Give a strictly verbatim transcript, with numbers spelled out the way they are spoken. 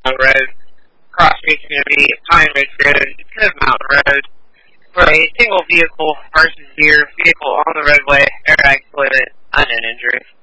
road, cross street community, Pine Ridge Road, Cove Mountain Road, for a single vehicle versus rear vehicle on the roadway, airbag deployment, unknown injury.